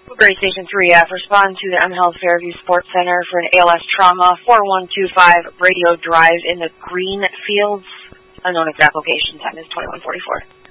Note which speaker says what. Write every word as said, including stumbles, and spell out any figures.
Speaker 1: Woodbury Station three F, respond to the M Health Fairview Sports Center for an A L S trauma, four one two five Radio Drive in the Green Fields. Unknown exact location, time is twenty-one forty-four.